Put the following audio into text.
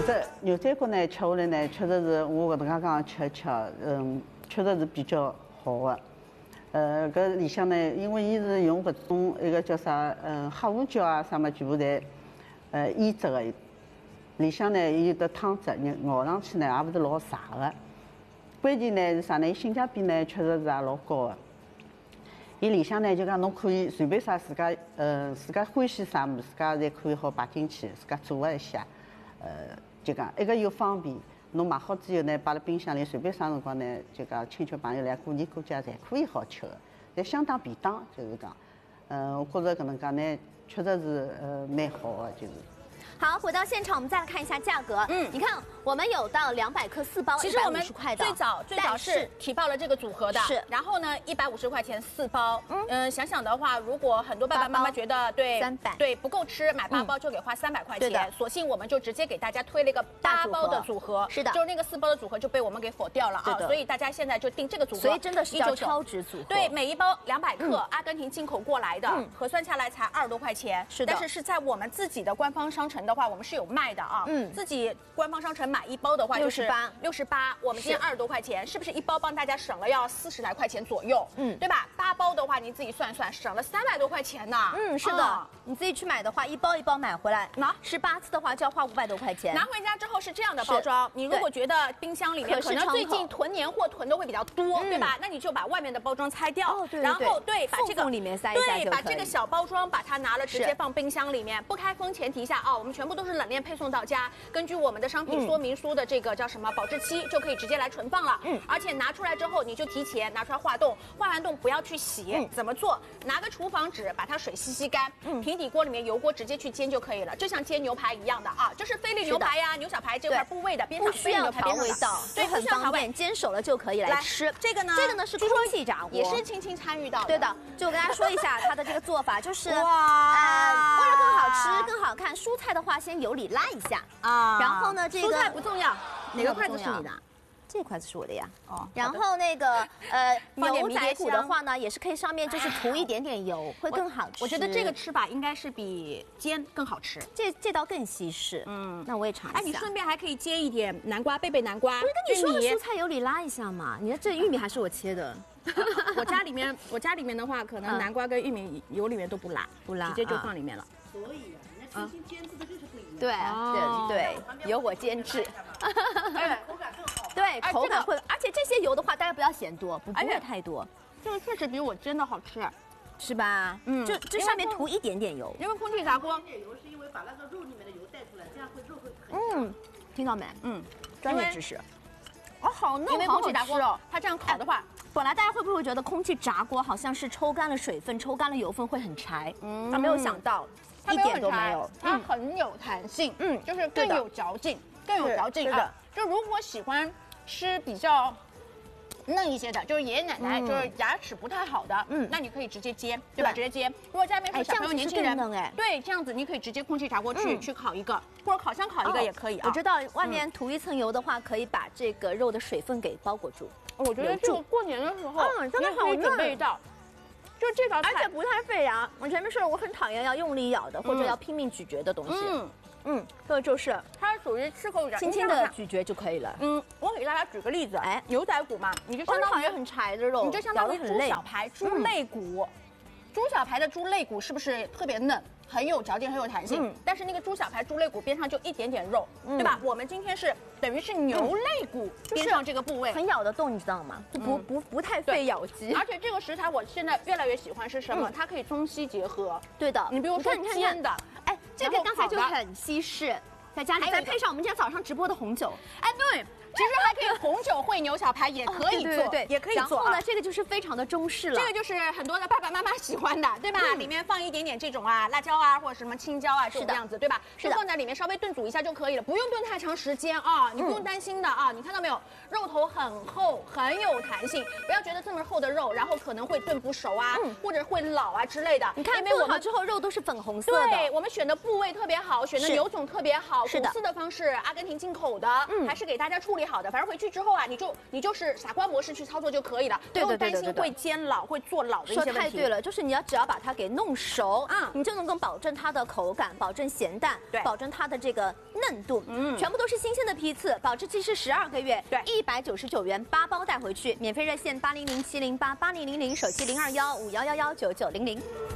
这牛仔骨呢，吃下来呢，确实是我搿能介讲吃，确实是比较好的。搿里向呢，因为伊是用搿种一个叫啥，黑胡椒啊啥么，全部侪腌制的。里向呢，伊的汤汁咬上去呢，也勿是老柴的。关键呢是啥呢？伊性价比呢，确实是也老高的。伊里向呢，就讲侬可以随便啥自家欢喜啥物事，自家侪可以好摆进去，自家做一下。就讲一个又方便，侬买好之后呢，摆辣冰箱里，随便啥辰光呢，就讲亲戚朋友来过年过节侪可以好吃的，侪相当便当，就是讲，我觉着搿能介呢，确实是蛮好的，就是。 好，回到现场，我们再来看一下价格。你看我们有到200克4包， 其实我们 150块的。 最早是提报了这个组合的， 是。 然后呢，150块钱4包。想想的话，如果很多爸爸妈妈觉得对不够吃，买8包就给花300块钱，索性我们就直接给大家推了一个8包的组合。 是的， 就是那个4包的组合就被我们给否掉了啊，所以大家现在就定这个组合。 所以真的是叫超值组合。 对，每一包200克，阿根廷进口过来的，核算下来才20多块钱。 是的， 但是在我们自己的官方商城的话，我们是有卖的啊。自己官方商城买1包的话就是68，我们今天20多块钱，是不是1包帮大家省了要40来块钱左右？对吧？8包的话你自己算算，省了300多块钱呢。 是的，你自己去买的话，1包1包买回来，18次的话就要花500多块钱。 拿回家之后是这样的包装，你如果觉得冰箱里面可能最近囤年货囤的会比较多，对吧？那你就把外面的包装拆掉，然后把这个里面塞一下， 对，把这个小包装把它拿了，直接放冰箱里面，不开封前提下啊，我们全部都是冷链配送到家。根据我们的商品说明书的这个叫什么保质期，就可以直接来存放了。而且拿出来之后，你就提前拿出来化冻，化完冻不要去洗。怎么做？拿个厨房纸，把它水吸干，平底锅里面油锅直接去煎就可以了，就像煎牛排一样的啊，就是菲力牛排呀、牛小排这块部位的边上不需要调味道， 对， 很方便，煎熟了就可以来吃。 这个呢是空气炸锅， 也是青青参与到的。 对的，就我跟大家说一下它的这个做法，就是为了更好吃、更好看，蔬菜的话先油里拉一下啊，然后呢，这个蔬菜不重要，哪个筷子是你的？ 这筷子是我的呀。然后那个牛仔骨的话呢，也是可以上面就是涂一点点油，会更好吃。 我觉得这个吃法应该是比煎更好吃， 这道更西式。那我也尝一下。 你顺便还可以煎一点南瓜，贝南瓜。 不是跟你说蔬菜油里拉一下嘛？你的这玉米还是我切的。 我家里面的话，可能南瓜跟玉米油里面都不拉，直接就放里面了。 所以人家亲煎制的就是不一样。 对，由我监制。 口感更好。 对，口感会，而且这些油的话，大家不要嫌多，不会太多。 这个确实比我煎的好吃， 是吧？就这上面涂一点点油， 因为空气炸锅。 一点油是因为把那个肉里面的油带出来，这样肉会很。 听到没？专业知识。好嫩， 因为空气炸锅哦，它这样烤的话， 本来大家会不会觉得空气炸锅好像是抽干了水分、抽干了油分会很柴？但没有想到，一点都没有， 它很有弹性，就是更有嚼劲，啊！就如果喜欢吃比较嫩一些的，就是爷爷奶奶就是牙齿不太好的，那你可以直接煎，对吧？直接煎。如果家里面是小朋友、年轻人，对，这样子你可以直接空气炸锅去烤一个，或者烤箱烤一个也可以啊。 我知道外面涂一层油的话，可以把这个肉的水分给包裹住。 我觉得这个过年的时候，真的好准备一道。就这道菜， 而且不太费牙。我前面说了，我很讨厌要用力咬的，或者要拼命咀嚼的东西。这就是它属于吃口轻轻的咀嚼就可以了。 我给大家举个例子，牛仔骨嘛，你就相当于很柴的肉， 你就相当于猪小排、猪肋骨。猪小排的猪肋骨是不是特别嫩，很有嚼劲，很有弹性？但是那个猪小排、猪肋骨边上就一点点肉，对吧？我们今天是等于是牛肋骨边上这个部位， 很咬得动，你知道吗？就不太费咬肌。 而且这个食材我现在越来越喜欢是什么？它可以中西结合。 对的， 你比如说煎的， 这个刚才就很西式，在家里再配上我们今天早上直播的红酒， 对。其实还可以红酒烩牛小排也可以做，也可以做。 然后呢，这个就是非常的中式了。 这个就是很多的爸爸妈妈喜欢的，对吧？里面放一点点这种辣椒啊，或者什么青椒啊，这种样子，对吧？是放在里面稍微炖煮一下就可以了，不用炖太长时间啊，你不用担心的啊。你看到没有？肉头很厚，很有弹性，不要觉得这么厚的肉，然后可能会炖不熟啊，或者会老啊之类的。 你看，因为我们之后肉都是粉红色的， 对，我们选的部位特别好，选的牛种特别好，骨饲的方式，阿根廷进口的，还是给大家处理理好的，反正回去之后啊，你就是傻瓜模式去操作就可以了，不用担心会煎老、会做老的一些问题。 说太对了，就是你只要把它给弄熟，你就能够保证它的口感，保证咸淡， 对， 保证它的这个嫩度，全部都是新鲜的批次，保质期是12个月， 对 ，199元8包带回去，免费热线8007088000，手机02151119900。